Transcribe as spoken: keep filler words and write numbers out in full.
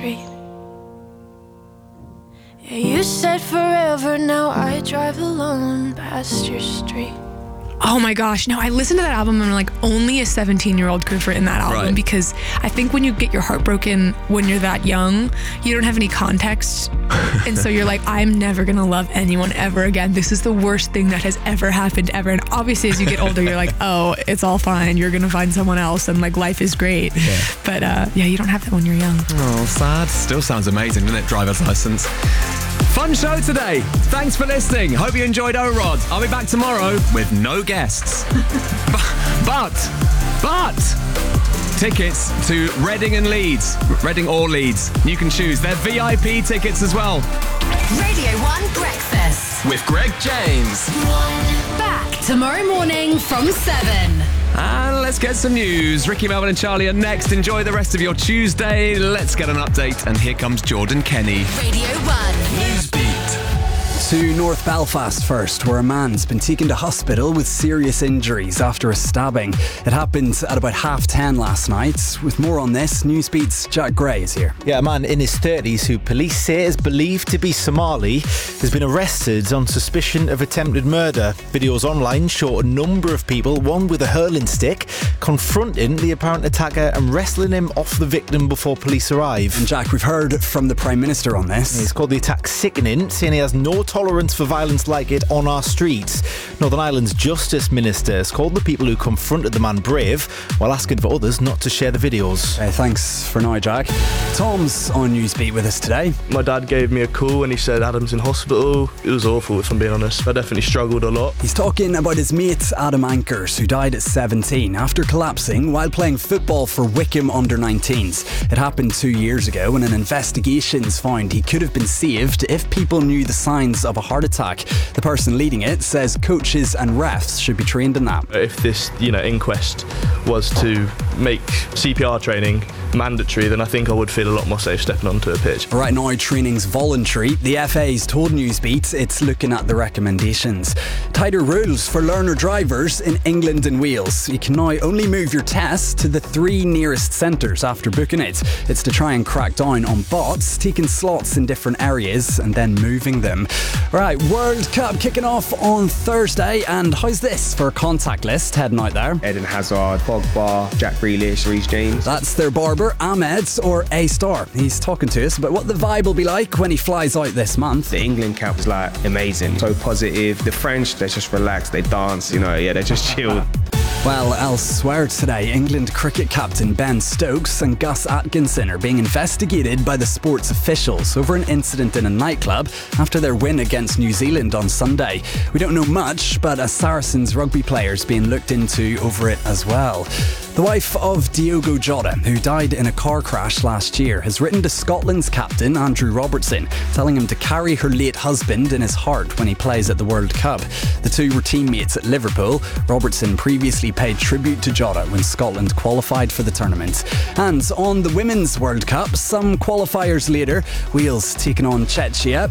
street. Yeah, you said forever, now I drive alone past your street. Oh my gosh, no, I listened to that album and I'm like, only a seventeen-year-old could have written that album, Right. because I think when you get your heart broken when you're that young, you don't have any context. And so you're like, I'm never going to love anyone ever again. This is the worst thing that has ever happened ever. And obviously as you get older, you're like, oh, it's all fine. You're going to find someone else and like life is great. Yeah. But uh, yeah, you don't have that when you're young. Oh, sad. Still sounds amazing, doesn't it? Driver's license. Fun show today. Thanks for listening. Hope you enjoyed O-Rod. I'll be back tomorrow with no guests. but, but, tickets to Reading and Leeds. Reading or Leeds. You can choose. They're V I P tickets as well. Radio one Breakfast. With Greg James. Back tomorrow morning from seven. And let's get some news. Ricky, Melvin and Charlie are next. Enjoy the rest of your Tuesday. Let's get an update. And here comes Jordan Kenny. Radio one. Newsbeat. To North Belfast first, where a man's been taken to hospital with serious injuries after a stabbing. It happened at about half ten last night. With more on this, Newsbeat's Jack Gray is here. Yeah, a man in his thirties who police say is believed to be Somali has been arrested on suspicion of attempted murder. Videos online show a number of people, one with a hurling stick, confronting the apparent attacker and wrestling him off the victim before police arrive. And Jack, we've heard from the Prime Minister on this. He's called the attack sickening, saying he has no tolerance for violence like it on our streets. Northern Ireland's Justice Minister has called the people who confronted the man brave, while asking for others not to share the videos. Hey, thanks for now, Jack. Tom's on Newsbeat with us today. My dad gave me a call and he said Adam's in hospital. It was awful, if I'm being honest. I definitely struggled a lot. He's talking about his mate Adam Ankers, who died at seventeen after collapsing while playing football for Wickham under nineteens. It happened two years ago, and an investigation's found he could have been saved if people knew the signs of a heart attack. The person leading it says coaches and refs should be trained in that. If this, you know, inquest was to make C P R training mandatory, then I think I would feel a lot more safe stepping onto a pitch. Right now, training's voluntary. The F A's told Newsbeat it's looking at the recommendations. Tighter rules for learner drivers in England and Wales. You can now only move your test to the three nearest centres after booking it. It's to try and crack down on bots, taking slots in different areas and then moving them. Right, World Cup kicking off on Thursday, and how's this for a contact list heading out there? Eden Hazard, Pogba, Jack Grealish, Reece James. That's their barber, Ahmed, or A-Star. He's talking to us about what the vibe will be like when he flies out this month. The England camp was like amazing, so positive. The French, they're just relaxed, they dance, you know, yeah, they're just chilled. Well, elsewhere today, England cricket captain Ben Stokes and Gus Atkinson are being investigated by the sports officials over an incident in a nightclub after their win against New Zealand on Sunday. We don't know much, but a Saracens rugby player is being looked into over it as well. The wife of Diogo Jota, who died in a car crash last year, has written to Scotland's captain, Andrew Robertson, telling him to carry her late husband in his heart when he plays at the World Cup. The two were teammates at Liverpool. Robertson previously paid tribute to Jota when Scotland qualified for the tournament. And on the Women's World Cup, some qualifiers later, Wales taking on Czechia.